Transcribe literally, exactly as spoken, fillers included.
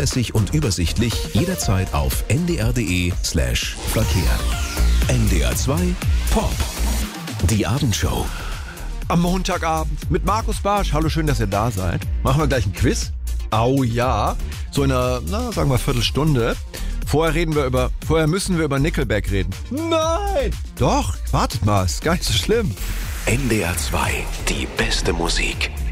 zuverlässig und übersichtlich jederzeit auf ndr.de slash Verkehr. N D R zwei Pop. Die Abendshow. Am Montagabend mit Markus Barsch. Hallo, schön, dass ihr da seid. Machen wir gleich ein Quiz? Au ja. So in einer, na, sagen wir Viertelstunde. Vorher reden wir über, vorher müssen wir über Nickelback reden. Nein! Doch, wartet mal, ist gar nicht so schlimm. N D R zwei, die beste Musik